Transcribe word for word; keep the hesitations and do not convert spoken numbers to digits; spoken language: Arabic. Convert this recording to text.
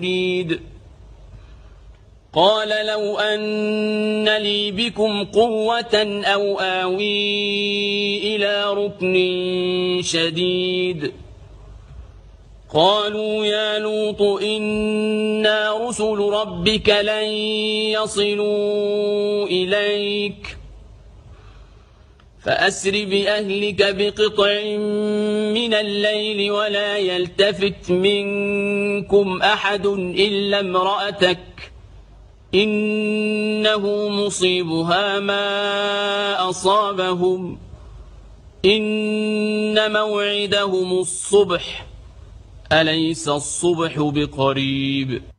يريد قال لو أن لي بكم قوة أو آوي إلى ركن شديد قالوا يا لوط إنا رسل ربك لن يصلوا إليك فأسر بأهلك بقطع من الليل ولا يلتفت منكم أحد إلا امرأتك إنه مصيبها ما أصابهم إن موعدهم الصبح أليس الصبح بقريب